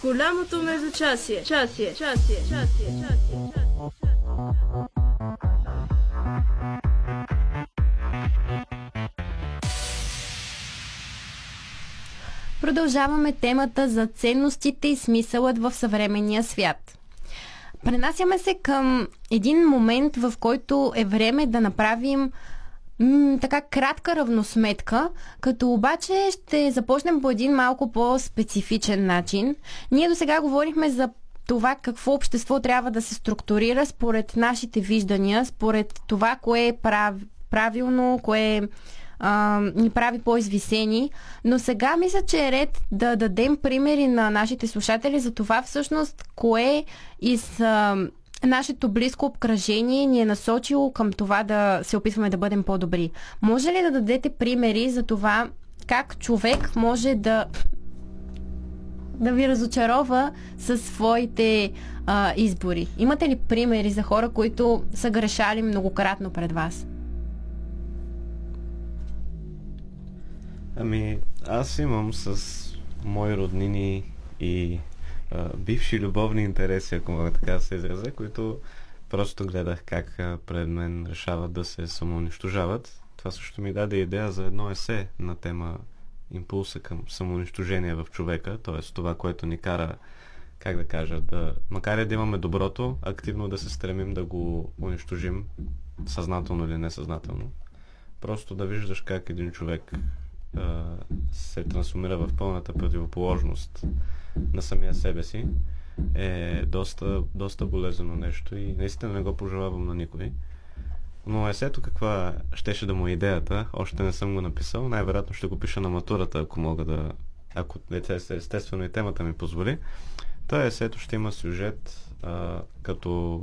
Голямото междучасие. Часие. Продължаваме темата за ценностите и смисълът в съвременния свят. Пренасяме се към един момент, в който е време да направим така кратка равносметка, като обаче ще започнем по един малко по-специфичен начин. Ние досега говорихме за това какво общество трябва да се структурира според нашите виждания, според това, кое е правилно, кое ни прави по-извисени. Но сега мисля, че е ред да дадем примери на нашите слушатели за това всъщност кое из нашето близко обкръжение ни е насочило към това да се опитваме да бъдем по-добри. Може ли да дадете примери за това как човек може да ви разочарова със своите избори? Имате ли примери за хора, които са грешали многократно пред вас? Ами, аз имам с мои роднини и бивши любовни интереси, ако мога така да се изразя, които просто гледах как пред мен решават да се самоунищожават. Това също ми даде идея за едно есе на тема импулса към самоунищожение в човека, т.е. това, което ни кара, как да кажа, макар и да имаме доброто, активно да се стремим да го унищожим, съзнателно или несъзнателно. Просто да виждаш как един човек се трансформира в пълната противоположност на самия себе си е доста болезнено нещо и наистина не го пожелавам на никой. Но есето каква щеше да му е идеята, още не съм го написал, най-вероятно ще го пиша на матурата, ако естествено и темата ми позволи. Та есето ще има сюжет като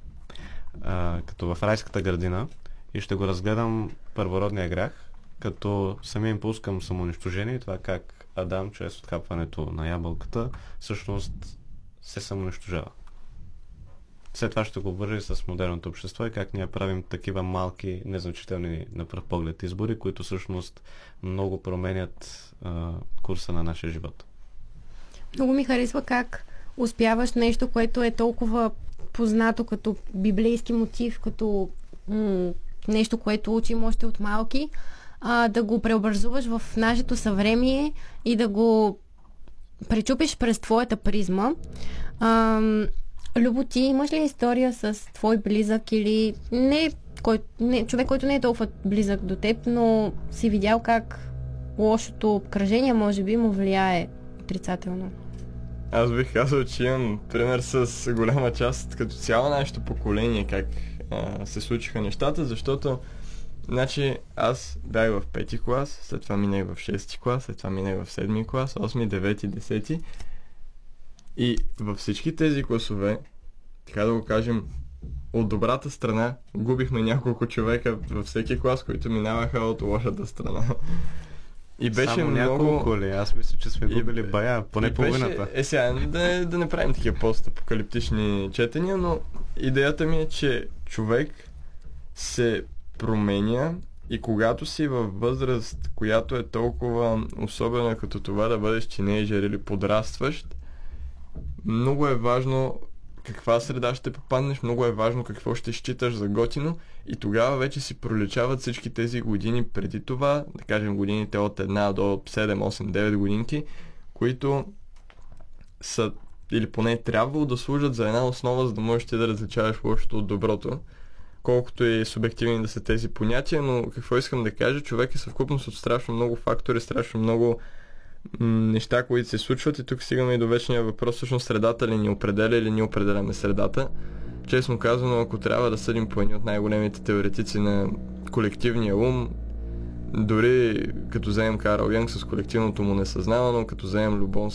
в райската градина и ще го разгледам първородния грях, като самия импулс към самоунищожение и това как Адам, чрез отхапването на ябълката, всъщност се самоунищожава. След това ще го обвържа и с модерното общество и как ние правим такива малки, незначителни на пръв поглед избори, които всъщност много променят курса на нашия живот. Много ми харесва как успяваш нещо, което е толкова познато като библейски мотив, като нещо, което учим още от малки, да го преобразуваш в нашето съвремие и да го пречупиш през твоята призма. Любо, ти имаш ли история с твой близък или човек, който не е толкова близък до теб, но си видял как лошото обкръжение може би му влияе отрицателно? Аз бих казал, че имам пример с голяма част като цяло нашето поколение, как се случиха нещата, защото значи аз бях в 5-ти клас, след това минах в 6-ти клас, след това минах в 7-ми клас, 8-ми, 9-ти, 10-ти. И във всички тези класове, така да го кажем, от добрата страна губихме няколко човека във всеки клас, които минаваха от лошата страна. И беше само много... няколко ли? Аз мисля, че сме губили бая, поне половината. Сега, да не правим такива постапокалиптични четения, но идеята ми е, че човек се променя и когато си във възраст, която е толкова особена като това да бъдеш тинейджър или подрастващ, много е важно каква среда ще попаднеш, много е важно какво ще считаш за готино и тогава вече си проличават всички тези години преди това, да кажем годините от 1 до 7, 8, 9 годинки, които са или поне трябвало да служат за една основа, за да можеш ти да различаваш лошото от доброто. Колкото и субективни да са тези понятия, но какво искам да кажа, човек е съвкупност от страшно много фактори, страшно много неща, които се случват и тук стигаме и до вечния въпрос, всъщност средата ли ни определя или ние определяме средата. Честно казано, ако трябва да съдим по едни от най-големите теоретици на колективния ум, дори като вземем Карл Юнг с колективното му несъзнавано, като вземем Любон